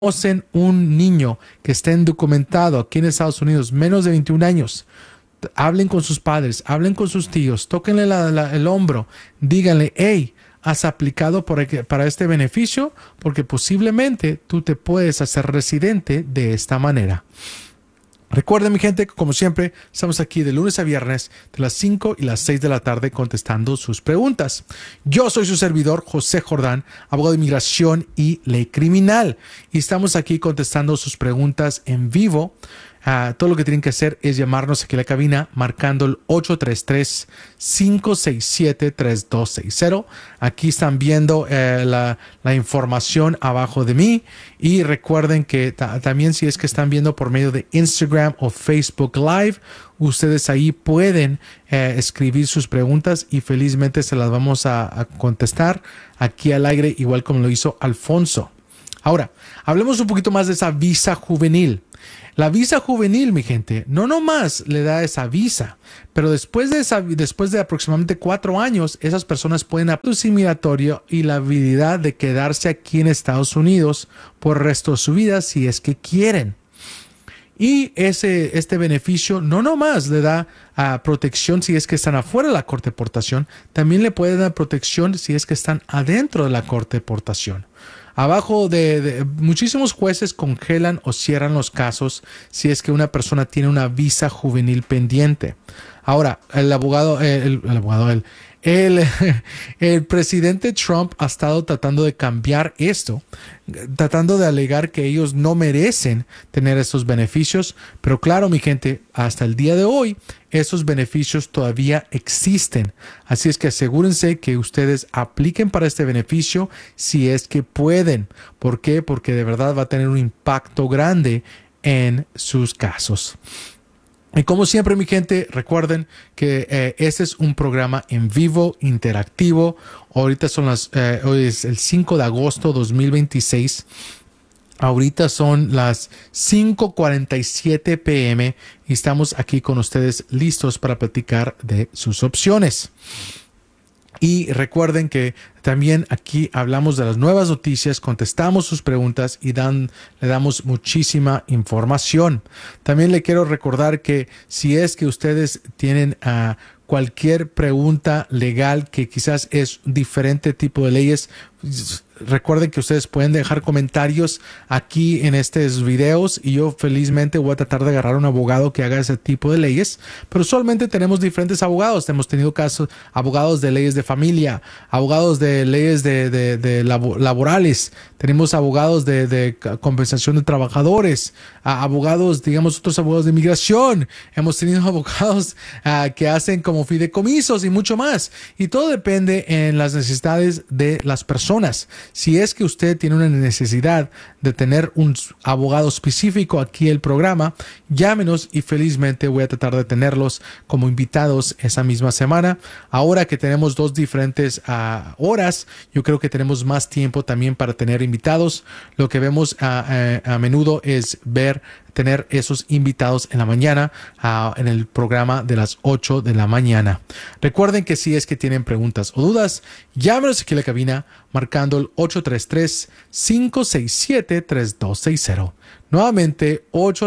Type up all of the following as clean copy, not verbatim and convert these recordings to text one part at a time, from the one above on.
conocen un niño que esté indocumentado aquí en Estados Unidos, menos de 21 años, hablen con sus padres, hablen con sus tíos, tóquenle el hombro, díganle, hey, has aplicado para este beneficio porque posiblemente tú te puedes hacer residente de esta manera. Recuerden, mi gente, que como siempre, estamos aquí de lunes a viernes de las 5 y las 6 de la tarde contestando sus preguntas. Yo soy su servidor, José Jordán, abogado de inmigración y ley criminal. Y estamos aquí contestando sus preguntas en vivo. Todo lo que tienen que hacer es llamarnos aquí a la cabina marcando el 833-567-3260. Aquí están viendo la información abajo de mí. Y recuerden que también si es que están viendo por medio de Instagram o Facebook Live, ustedes ahí pueden escribir sus preguntas y felizmente se las vamos a contestar aquí al aire, igual como lo hizo Alfonso. Ahora, hablemos un poquito más de esa visa juvenil. La visa juvenil, mi gente, no nomás le da esa visa, pero después de aproximadamente 4 años, esas personas pueden aplicar su migratorio y la habilidad de quedarse aquí en Estados Unidos por el resto de su vida si es que quieren. Y este beneficio no nomás le da protección si es que están afuera de la corte de deportación, también le puede dar protección si es que están adentro de la corte de deportación. Abajo de muchísimos jueces congelan o cierran los casos si es que una persona tiene una visa juvenil pendiente. Ahora, el presidente Trump ha estado tratando de cambiar esto, tratando de alegar que ellos no merecen tener esos beneficios, pero claro, mi gente, hasta el día de hoy, esos beneficios todavía existen. Así es que asegúrense que ustedes apliquen para este beneficio si es que pueden. ¿Por qué? Porque de verdad va a tener un impacto grande en sus casos. Y como siempre, mi gente, recuerden que este es un programa en vivo, interactivo. Ahorita hoy es el 5 de agosto de 2026. Ahorita son las 5:47 p.m. y estamos aquí con ustedes listos para platicar de sus opciones. Y recuerden que también aquí hablamos de las nuevas noticias, contestamos sus preguntas y le damos muchísima información. También le quiero recordar que si es que ustedes tienen cualquier pregunta legal que quizás es diferente tipo de leyes, recuerden que ustedes pueden dejar comentarios aquí en estos videos y yo felizmente voy a tratar de agarrar un abogado que haga ese tipo de leyes, pero usualmente tenemos diferentes abogados. Hemos tenido casos, abogados de leyes de familia, abogados de leyes laborales, tenemos abogados de compensación de trabajadores, abogados, digamos, otros abogados de inmigración, hemos tenido abogados que hacen como fideicomisos y mucho más, y todo depende en las necesidades de las personas. Si es que usted tiene una necesidad de tener un abogado específico aquí en el programa, llámenos y felizmente voy a tratar de tenerlos como invitados esa misma semana. Ahora que tenemos 2 diferentes horas, yo creo que tenemos más tiempo también para tener invitados. Lo que vemos a menudo es tener esos invitados en la mañana en el programa de las 8 de la mañana. Recuerden que si es que tienen preguntas o dudas, llámenos aquí a la cabina marcando el 833-567-3260. Nuevamente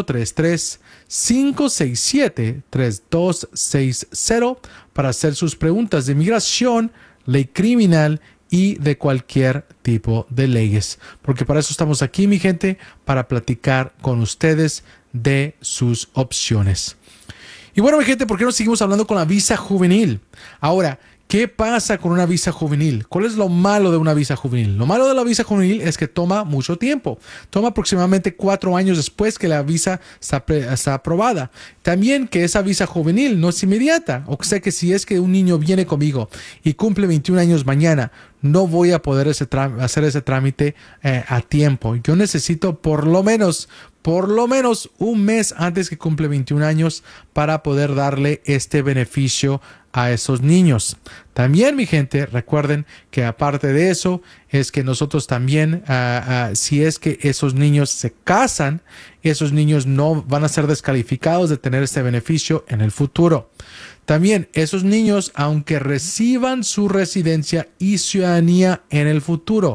833-567-3260 para hacer sus preguntas de inmigración, ley criminal y de cualquier tipo de leyes. Porque para eso estamos aquí, mi gente, para platicar con ustedes de sus opciones. Y bueno, mi gente, ¿por qué no seguimos hablando con la visa juvenil? Ahora, ¿qué pasa con una visa juvenil? ¿Cuál es lo malo de una visa juvenil? Lo malo de la visa juvenil es que toma mucho tiempo. Toma aproximadamente 4 años después que la visa está aprobada. También que esa visa juvenil no es inmediata. O sea que si es que un niño viene conmigo y cumple 21 años mañana, no voy a poder hacer ese trámite a tiempo. Yo necesito por lo menos un mes antes que cumple 21 años para poder darle este beneficio a esos niños. También, mi gente, recuerden que aparte de eso, es que nosotros también, si es que esos niños se casan, esos niños no van a ser descalificados de tener este beneficio en el futuro. También esos niños, aunque reciban su residencia y ciudadanía en el futuro,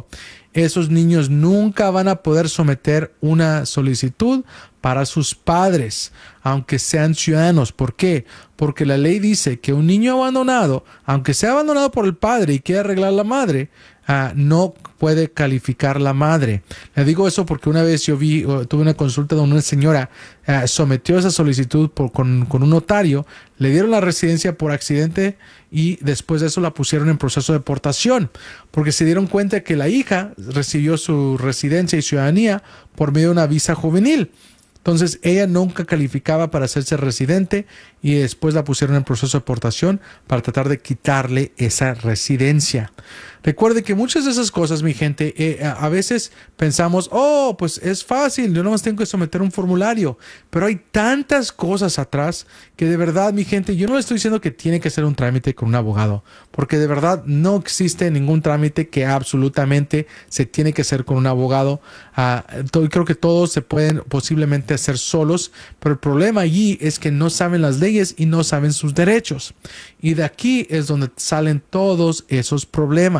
esos niños nunca van a poder someter una solicitud para sus padres, aunque sean ciudadanos. ¿Por qué? Porque la ley dice que un niño abandonado, aunque sea abandonado por el padre y quiera arreglar la madre, no puede calificar la madre. Le digo eso porque una vez tuve una consulta donde una señora sometió esa solicitud con un notario, le dieron la residencia por accidente y después de eso la pusieron en proceso de deportación, porque se dieron cuenta que la hija recibió su residencia y ciudadanía por medio de una visa juvenil. Entonces ella nunca calificaba para hacerse residente y después la pusieron en proceso de deportación para tratar de quitarle esa residencia. Recuerde que muchas de esas cosas, mi gente, a veces pensamos, oh, pues es fácil, yo nomás tengo que someter un formulario, pero hay tantas cosas atrás que de verdad, mi gente, yo no le estoy diciendo que tiene que hacer un trámite con un abogado, porque de verdad no existe ningún trámite que absolutamente se tiene que hacer con un abogado. Creo que todos se pueden posiblemente hacer solos, pero el problema allí es que no saben las leyes y no saben sus derechos. Y de aquí es donde salen todos esos problemas.